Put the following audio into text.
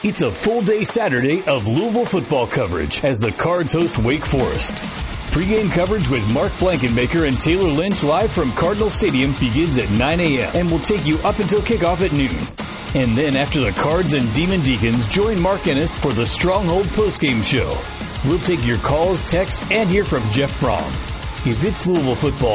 It's a full-day Saturday of Louisville football coverage as the Cards host Wake Forest. Pre-game coverage with Mark Blankenmaker and Taylor Lynch live from Cardinal Stadium begins at 9 a.m. and will take you up until kickoff at noon. And then after the Cards and Demon Deacons, join Mark Ennis for the Stronghold postgame show. We'll take your calls, texts, and hear from Jeff Brom. If it's Louisville football,